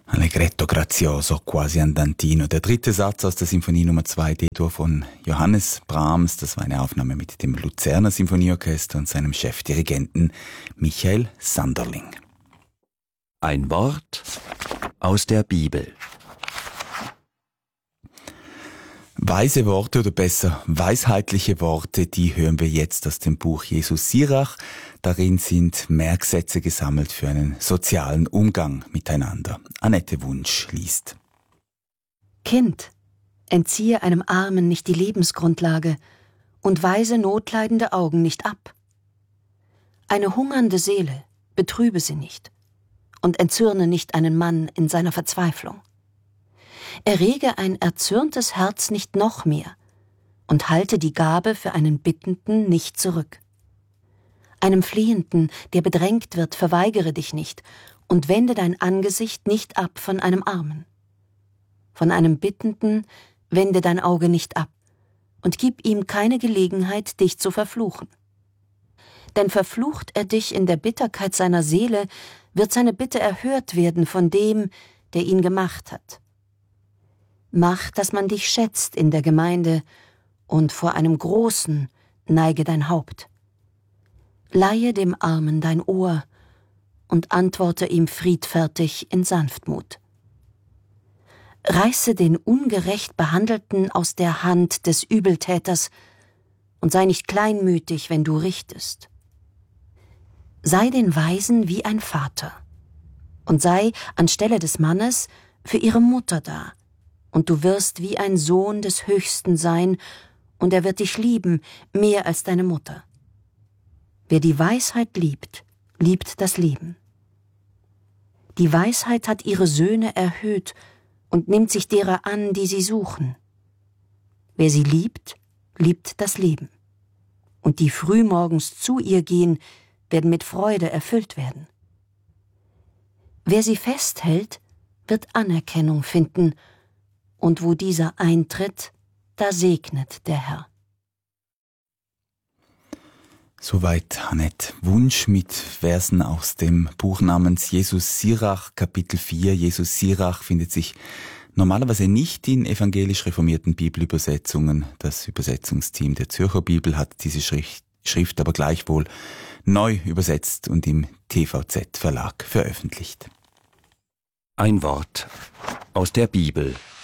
Allegretto grazioso, quasi andantino. Der dritte Satz aus der Sinfonie Nummer 2 D-Dur von Johannes Brahms. Das war eine Aufnahme mit dem Luzerner Sinfonieorchester und seinem Chefdirigenten Michael Sanderling. Ein Wort aus der Bibel. Weise Worte oder besser weisheitliche Worte, die hören wir jetzt aus dem Buch Jesus Sirach. Darin sind Merksätze gesammelt für einen sozialen Umgang miteinander. Annette Wunsch liest. Kind, entziehe einem Armen nicht die Lebensgrundlage und weise notleidende Augen nicht ab. Eine hungernde Seele, betrübe sie nicht und entzürne nicht einen Mann in seiner Verzweiflung. Errege ein erzürntes Herz nicht noch mehr und halte die Gabe für einen Bittenden nicht zurück. Einem Flehenden, der bedrängt wird, verweigere dich nicht und wende dein Angesicht nicht ab von einem Armen. Von einem Bittenden wende dein Auge nicht ab und gib ihm keine Gelegenheit, dich zu verfluchen. Denn verflucht er dich in der Bitterkeit seiner Seele, wird seine Bitte erhört werden von dem, der ihn gemacht hat. Mach, dass man dich schätzt in der Gemeinde, und vor einem Großen neige dein Haupt. Leihe dem Armen dein Ohr und antworte ihm friedfertig in Sanftmut. Reiße den ungerecht Behandelten aus der Hand des Übeltäters und sei nicht kleinmütig, wenn du richtest. Sei den Weisen wie ein Vater und sei anstelle des Mannes für ihre Mutter da. Und du wirst wie ein Sohn des Höchsten sein, und er wird dich lieben, mehr als deine Mutter. Wer die Weisheit liebt, liebt das Leben. Die Weisheit hat ihre Söhne erhöht und nimmt sich derer an, die sie suchen. Wer sie liebt, liebt das Leben. Und die frühmorgens zu ihr gehen, werden mit Freude erfüllt werden. Wer sie festhält, wird Anerkennung finden, und wo dieser eintritt, da segnet der Herr. Soweit Annette Wunsch mit Versen aus dem Buch namens Jesus Sirach, Kapitel 4. Jesus Sirach findet sich normalerweise nicht in evangelisch reformierten Bibelübersetzungen. Das Übersetzungsteam der Zürcher Bibel hat diese Schrift aber gleichwohl neu übersetzt und im TVZ Verlag veröffentlicht. Ein Wort aus der Bibel.